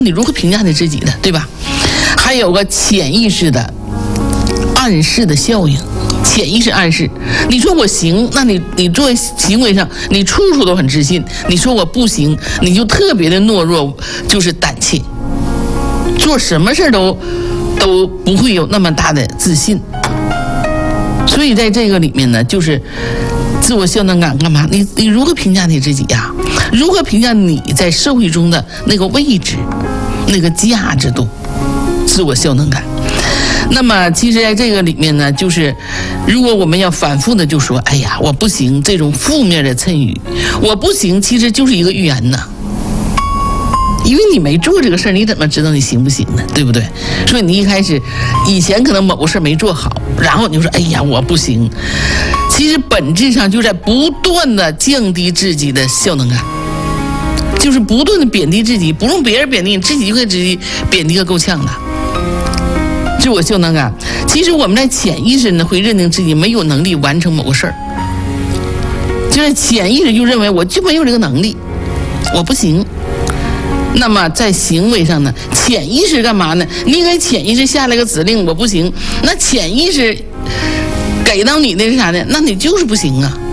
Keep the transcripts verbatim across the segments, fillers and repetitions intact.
你如何评价你自己的，对吧？还有个潜意识的暗示的效应，潜意识暗示，你说我行，那你你做行为上你处处都很自信，你说我不行，你就特别的懦弱，就是胆怯，做什么事都都不会有那么大的自信。所以在这个里面呢，就是自我效能感干嘛？你你如何评价你自己呀？如何评价你在社会中的那个位置、那个价值度？自我效能感。那么其实在这个里面呢，就是如果我们要反复的就说哎呀我不行，这种负面的谶语，我不行其实就是一个预言呢，因为你没做这个事儿，你怎么知道你行不行呢？对不对？所以你一开始以前可能某个事儿没做好，然后你就说哎呀我不行，其实本质上就在不断的降低自己的效能感，就是不断的贬低自己，不用别人贬低，你自己就给自己贬低个够呛的。自我效能感，其实我们在潜意识呢会认定自己没有能力完成某个事儿，就是潜意识就认为我就没有这个能力，我不行。那么在行为上呢，潜意识干嘛呢？你给潜意识下了个指令，我不行，那潜意识给到你的是啥呢？那你就是不行啊，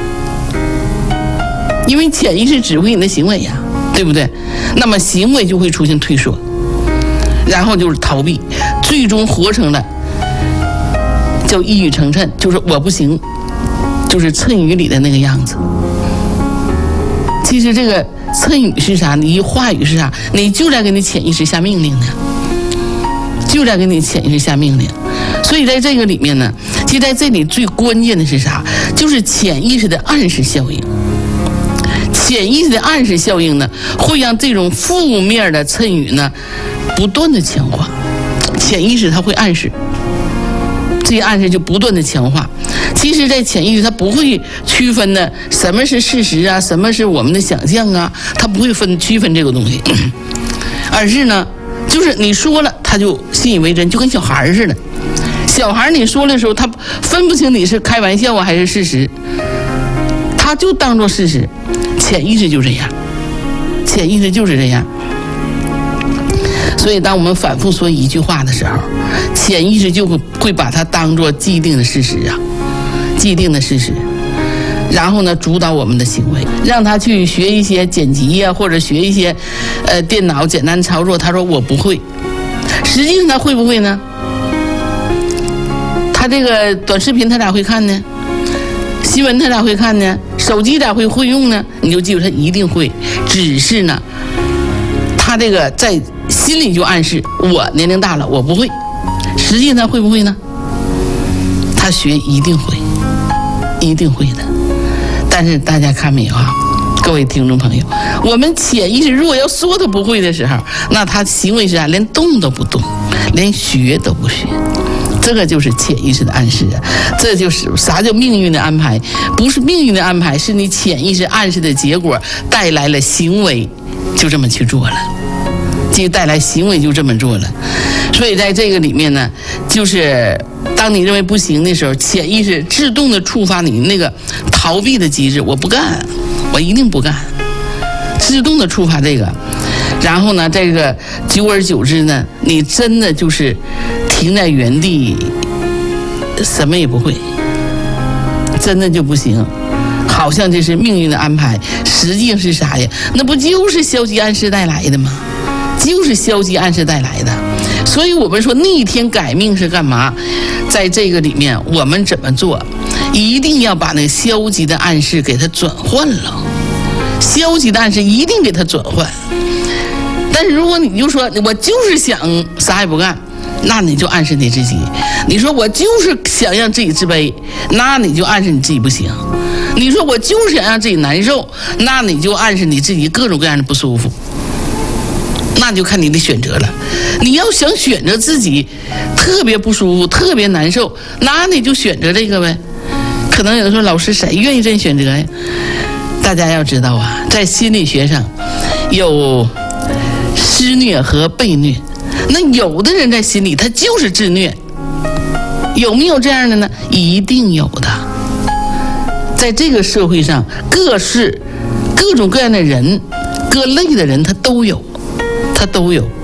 因为潜意识指挥你的行为呀，对不对？那么行为就会出现退缩，然后就是逃避，最终活成了叫一语成谶，就是我不行，就是谶语里的那个样子。其实这个谶语是啥？你话语是啥？你就在给你潜意识下命令呢，就在给你潜意识下命令。所以在这个里面呢，其实在这里最关键的是啥？就是潜意识的暗示效应。潜意识的暗示效应呢，会让这种负面的谶语呢不断的强化。潜意识它会暗示，这些暗示就不断的强化。其实在潜意识它不会区分的什么是事实啊，什么是我们的想象啊，它不会分区分这个东西，而是呢就是你说了他就信以为真，就跟小孩似的。小孩你说的时候他分不清你是开玩笑啊还是事实，他就当作事实。潜意识就这样，潜意识就是这样。所以当我们反复说一句话的时候，潜意识就会会把它当作既定的事实啊，既定的事实，然后呢主导我们的行为，让他去学一些剪辑呀、啊，或者学一些呃电脑简单操作，他说我不会，实际上他会不会呢？他这个短视频他咋会看呢？新闻他咋会看呢？手机咋会会用呢？你就记住他一定会，只是呢他这个在心里就暗示我年龄大了我不会，实际上他会不会呢？他学一定会，一定会的。但是大家看没有啊，各位听众朋友，我们潜意识如果要说他不会的时候，那他行为是啥？连动都不动，连学都不学。这个就是潜意识的暗示啊，这就是啥叫命运的安排？不是命运的安排，是你潜意识暗示的结果带来了行为，就这么去做了，就带来行为就这么做了。所以在这个里面呢，就是当你认为不行的时候，潜意识自动的触发你那个逃避的机制，我不干，我一定不干，自动的触发这个。然后呢这个久而久之呢，你真的就是停在原地，什么也不会，真的就不行，好像这是命运的安排，实际上是啥呀？那不就是消极暗示带来的吗？就是消极暗示带来的。所以我们说逆天改命是干嘛？在这个里面我们怎么做？一定要把那个消极的暗示给它转换了，消极的暗示一定给它转换。但是如果你就说我就是想啥也不干，那你就暗示你自己。你说我就是想让自己自卑，那你就暗示你自己不行。你说我就是想让自己难受，那你就暗示你自己各种各样的不舒服。那就看你的选择了。你要想选择自己特别不舒服特别难受，那你就选择这个呗。可能有的时候老师谁愿意这样选择呀？大家要知道啊，在心理学上有施虐和被虐，那有的人在心里他就是自虐，有没有这样的呢？一定有的。在这个社会上，各式各种各样的人，各类的人他都有，他都有。